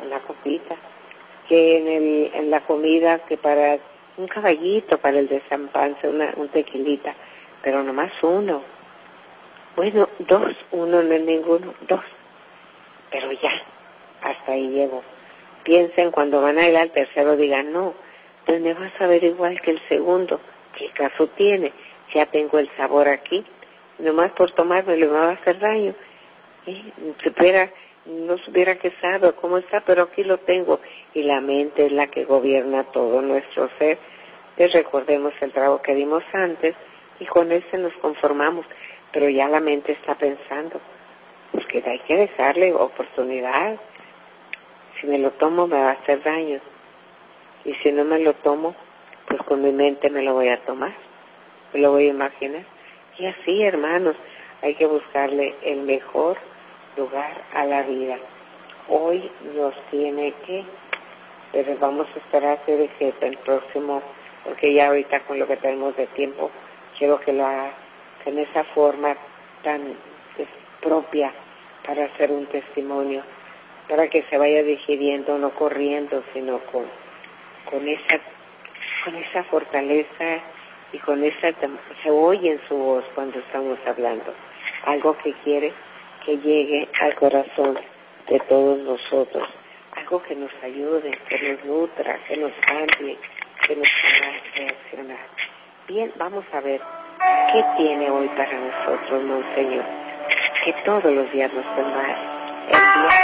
una copita, que en la comida, que para un caballito, para el desampanse, un tequilita, pero nomás uno. Bueno, dos, uno no es ninguno, dos. Pero ya, hasta ahí llego. Piensen cuando van a ir al tercero, digan, no, pues me vas a ver igual que el segundo. ¿Qué caso tiene? Ya tengo el sabor aquí, nomás por tomármelo me va a hacer daño. No supiera qué sabe o cómo está, pero aquí lo tengo. Y la mente es la que gobierna todo nuestro ser. Entonces recordemos el trago que dimos antes y con ese nos conformamos. Pero ya la mente está pensando, pues que hay que dejarle oportunidad. Si me lo tomo me va a hacer daño. Y si no me lo tomo, pues con mi mente me lo voy a tomar. Me lo voy a imaginar. Y así, hermanos, hay que buscarle el mejor lugar a la vida. Hoy nos tiene que, pero vamos a esperar a hacer el próximo, porque ya ahorita con lo que tenemos de tiempo, quiero que lo haga en esa forma tan propia para hacer un testimonio, para que se vaya digiriendo, no corriendo, sino con esa fortaleza y con esa, se oye en su voz cuando estamos hablando, algo que quiere que llegue al corazón de todos nosotros, algo que nos ayude, que nos nutra, que nos cambie, que nos haga reaccionar. Bien, vamos a ver qué tiene hoy para nosotros, Monseñor, que todos los días nos toma el día